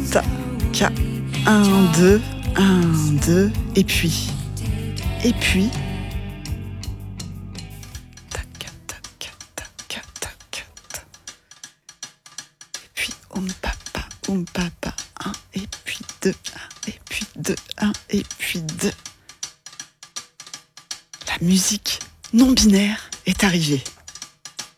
ta, ca, 1, 2, 1, 2, et puis, tac, tac, tac, tac, tac, et puis, papa, 1, et puis 2, 1, et puis 2, 1, et puis 2. La musique non binaire est arrivée.